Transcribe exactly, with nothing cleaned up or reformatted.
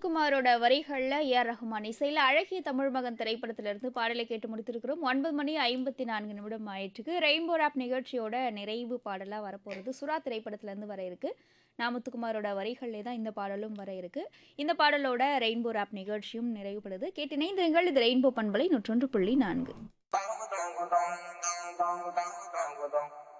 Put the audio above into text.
முத்துக்குமாரோட வரிகள்ல A R Rahman இசையில அழகிய தமிழ் மகன் திரைப்படத்திலிருந்து பாடலை கேட்டு முடித்திருக்கிறோம். ஒன்பது மணி ஐம்பத்தி நான்கு நிமிடம் ஆயிட்டுருக்கு. ரெயின்போ ராப் நிகழ்ச்சியோட நிறைவு பாடலா வரப்போறது சுறா திரைப்படத்திலிருந்து வர இருக்கு. நான் முத்துக்குமாரோட வரிகள்லே தான் இந்த பாடலும் வர இருக்கு. இந்த பாடலோட ரெயின்போ ராப் நிகழ்ச்சியும் நிறைவுபடுது. கேட்டு இணைந்திருங்கள். இது ரெயின்போ பண்பலை நூற்றொன்று புள்ளி நான்கு.